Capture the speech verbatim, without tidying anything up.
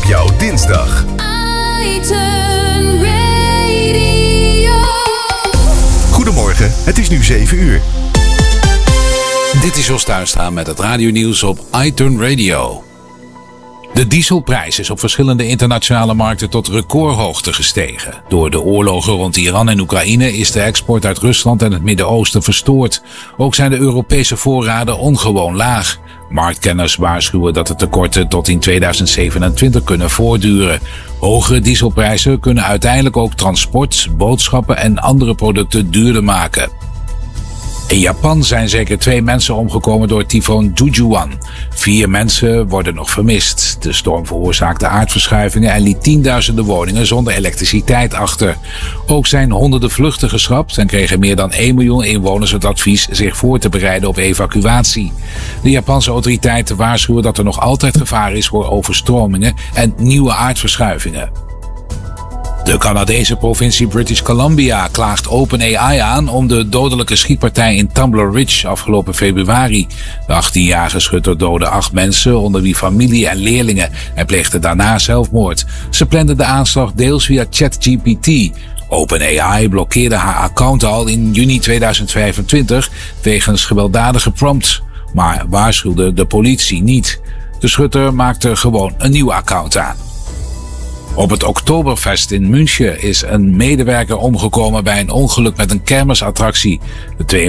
jouw dinsdag. iTunes Radio. Goedemorgen, het is nu zeven uur. Dit is Jos Tuinstra met het radionieuws op iTunes Radio. De dieselprijs is op verschillende internationale markten tot recordhoogte gestegen. Door de oorlogen rond Iran en Oekraïne is de export uit Rusland en het Midden-Oosten verstoord. Ook zijn de Europese voorraden ongewoon laag. Marktkenners waarschuwen dat de tekorten tot in tweeduizend zevenentwintig kunnen voortduren. Hogere dieselprijzen kunnen uiteindelijk ook transport, boodschappen en andere producten duurder maken. In Japan zijn zeker twee mensen omgekomen door tyfoon Jujuan. Vier mensen worden nog vermist. De storm veroorzaakte aardverschuivingen en liet tienduizenden woningen zonder elektriciteit achter. Ook zijn honderden vluchten geschrapt en kregen meer dan één miljoen inwoners het advies zich voor te bereiden op evacuatie. De Japanse autoriteiten waarschuwen dat er nog altijd gevaar is voor overstromingen en nieuwe aardverschuivingen. De Canadese provincie British Columbia klaagt OpenAI aan om de dodelijke schietpartij in Tumbler Ridge afgelopen februari. De achttienjarige schutter doodde acht mensen, onder wie familie en leerlingen, en pleegde daarna zelfmoord. Ze plande de aanslag deels via ChatGPT. OpenAI blokkeerde haar account al in juni tweeduizend vijfentwintig wegens gewelddadige prompts, maar waarschuwde de politie niet. De schutter maakte gewoon een nieuw account aan. Op het Oktoberfest in München is een medewerker omgekomen bij een ongeluk met een kermisattractie. De